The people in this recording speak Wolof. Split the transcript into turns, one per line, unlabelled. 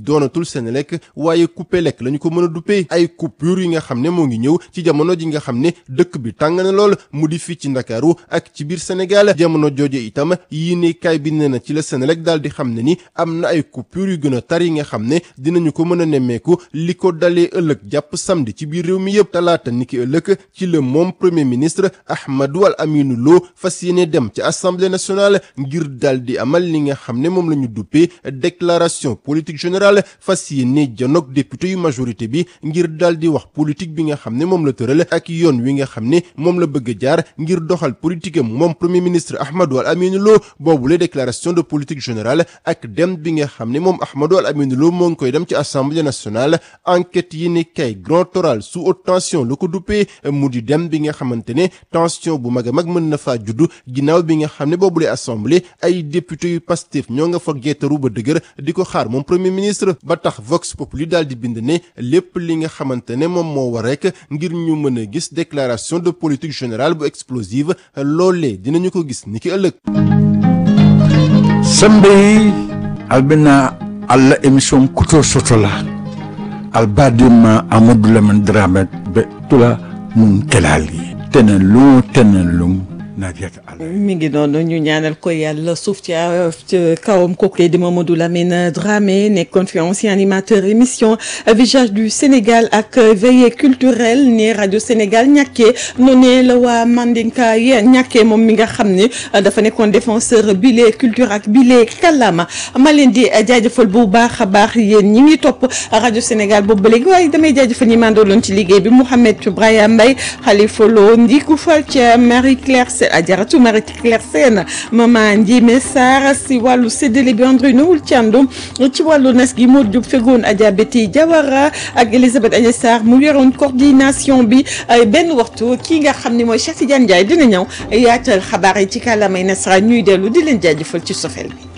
doonatul Senelec waaye Coupelec lañu ko mën a duppee ay coupure yi nga xam ne moo ngi ñëw ci jamono ji nga xam ne dëkk bi tàng na lool mu di fii ci Ndakaaru ak ci biir Sénégal jamono jooje itam yéenekaay bi nee na ci la Senelec daal di xam ne ni am na ay coupure yu gën a tar yi nga xam ne dinañu ko mën a nemmeeku li ko dalee ëllëg jàpp samedi ci biir réew mi yëpp talaata niki ëllëg ci la moom premier ministre Ahmadou Al Aminou Lo fas yéene dem ci assemblée nationale ngir daal di amal li nga xam ne moom la ñu duppee déclaration politique générale fas yéene janoog député yu majorité bi ngir daal di wax politique bi nga xam ne moom la tëral ak yoon wi nga xam ne moom la bëgg a jaar ngir doxal politique am moom premier ministre Ahmadou Al Aminou Lo boobule déclaration de politique générale ak dem bi nga xam ne moom Ahmadou Al Aminou Lo moo ngi koy dem ci assemblée nationale enquête yi ne kay grand oral sous haute tension la ko duppee mu di dem bi nga xamante ne tension bu mag a mag mën na faa juddu ginnaaw bi nga xam ne boobule assemblée ay député yu Pastef ñoo nga fa geetaru ba dëgër di ko xaar moom premier ministre ba tax Vox Populi daal di bind ne lépp li nga xamante ne moom moo war rek ngir ñu mën a gis déclaration de politique générale bu explosive loolee dinañu ko gis ni ki ëllëg.
Sambe albina alla émission kuto sotola albadima Amadou Lamine Dramé be tula mun kelali tenen
mi ngi noonu ñu ñaanal ko yàlla suuf ci kawam kooku di Mamadou Lamine Dramé nekkoon fi ancien animateur émission visage du Sénégal ak veillée culturelle ni rajo Sénégal ñàkkee noonu la waa Mandinka yi ñàkkee moom mi nga xam ne dafa nekkoon défenseur bile culture ak bile kàllaama ma leen di jaajëfal bu baax a baax yéen ñi ngi topp rajo Sénégal boobu ba léegi waaye damay jaajëfal ñi mandoloon ci liggéey bi Mouhamed Brahima Mbaye Khalifa Lo Ndiku Fall ca Marie-Claire Ajaratu Marie-Claire Sène Mama Ndiémé Sarr si wàllu séddale bi André Noël Thiandoum ci wàllu nas gi Modou Diop fegoon Adja Betty Diawara ak Elisabeth Agnès Sarr mu yoroon coordination bi benn waxtu kii nga xam ne mooy Cheikh Tidiane Ndiaye dina ñëw yaatal xabaar yi ci kàllaamay nasaraan ñuy dellu di leen jaajëfal ci sofel bi